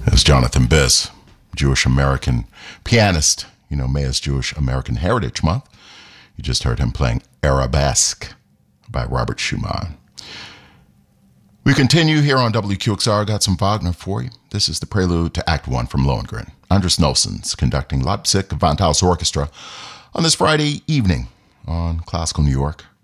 As Jonathan Biss, Jewish-American pianist. You know, May is Jewish-American Heritage Month. You just heard him playing Arabesque by Robert Schumann. We continue here on WQXR. Got some Wagner for you. This is the prelude to Act 1 from Lohengrin. Andres Nelson's conducting Leipzig Gewandhaus Orchestra on this Friday evening on Classical New York.